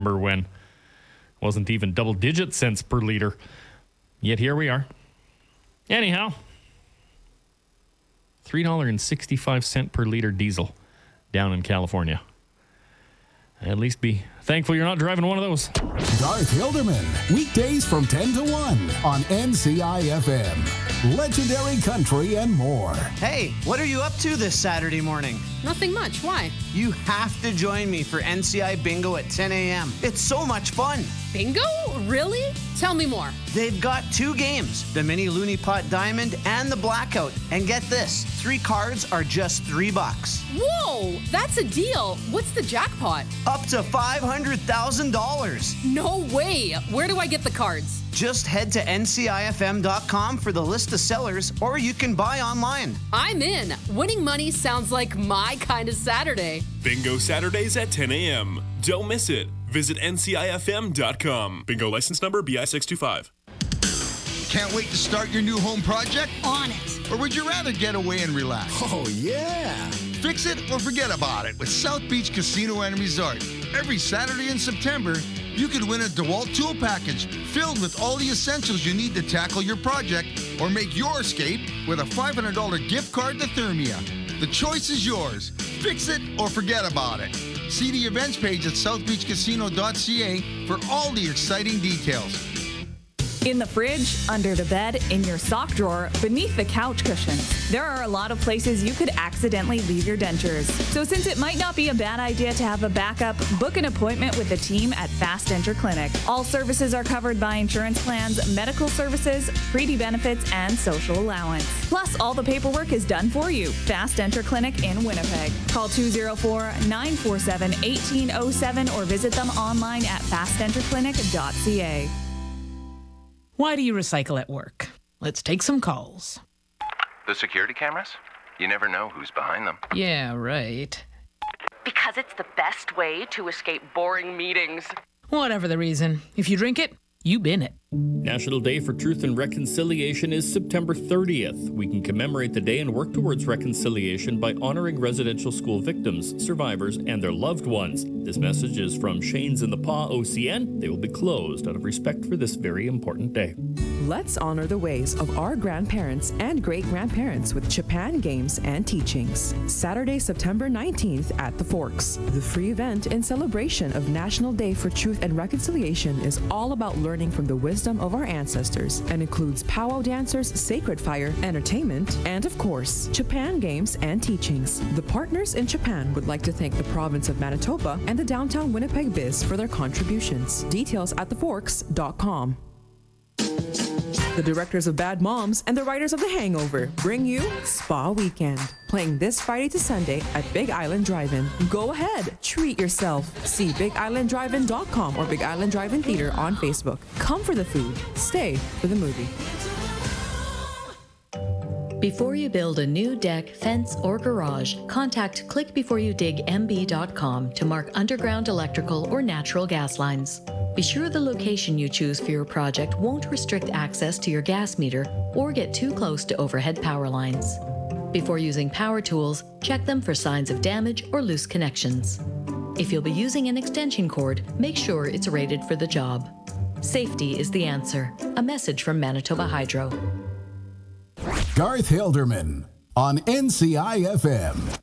Remember when it wasn't even double-digit cents per liter. Yet here we are. Anyhow, $3.65 per liter diesel down in California. At least be thankful you're not driving one of those. Garth Hilderman, weekdays from 10 to 1 on NCIFM. Legendary country and more. Hey, what are you up to this Saturday morning? Nothing much. Why? You have to join me for NCI Bingo at 10 a.m. It's so much fun. Bingo? Really? Tell me more. They've got 2 games, the Mini Looney Pot Diamond and the Blackout. And get this, 3 cards are just $3. Whoa, that's a deal. What's the jackpot? Up to $500,000. No way. Where do I get the cards? Just head to ncifm.com for the list of sellers, or you can buy online. I'm in. Winning money sounds like my kind of Saturday. Bingo Saturdays at 10 a.m. Don't miss it. Visit ncifm.com. Bingo license number BI625. Can't wait to start your new home project? On it. Or would you rather get away and relax? Oh, yeah. Fix it or forget about it with South Beach Casino and Resort. Every Saturday in September, you could win a DeWalt tool package filled with all the essentials you need to tackle your project or make your escape with a $500 gift card to Thermia. The choice is yours. Fix it or forget about it. See the events page at southbeachcasino.ca for all the exciting details. In the fridge, under the bed, in your sock drawer, beneath the couch cushions. There are a lot of places you could accidentally leave your dentures. So since it might not be a bad idea to have a backup, book an appointment with the team at Fast Denture Clinic. All services are covered by insurance plans, medical services, treaty benefits, and social allowance. Plus, all the paperwork is done for you. Fast Denture Clinic in Winnipeg. Call 204-947-1807 or visit them online at fastdenturclinic.ca. Why do you recycle at work? Let's take some calls. The security cameras? You never know who's behind them. Yeah, right. Because it's the best way to escape boring meetings. Whatever the reason, if you drink it, you bin it. National Day for Truth and Reconciliation is September 30th. We can commemorate the day and work towards reconciliation by honoring residential school victims, survivors, and their loved ones. This message is from Shane's in the Paw OCN. They will be closed out of respect for this very important day. Let's honor the ways of our grandparents and great-grandparents with Japan Games and Teachings. Saturday, September 19th at the Forks. The free event in celebration of National Day for Truth and Reconciliation is all about learning from the wisdom of our ancestors and includes powwow dancers, sacred fire, entertainment, and of course, Japan Games and Teachings. The partners in Japan would like to thank the province of Manitoba and the downtown Winnipeg Biz for their contributions. Details at theforks.com. The directors of Bad Moms and the writers of The Hangover bring you Spa Weekend, playing this Friday to Sunday at Big Island Drive-In. Go ahead, treat yourself. See BigIslandDriveIn.com or Big Island Drive-In Theater on Facebook. Come for the food, stay for the movie. Before you build a new deck, fence, or garage, contact clickbeforeyoudigmb.com to mark underground electrical or natural gas lines. Be sure the location you choose for your project won't restrict access to your gas meter or get too close to overhead power lines. Before using power tools, check them for signs of damage or loose connections. If you'll be using an extension cord, make sure it's rated for the job. Safety is the answer. A message from Manitoba Hydro. Garth Hilderman on NCIFM.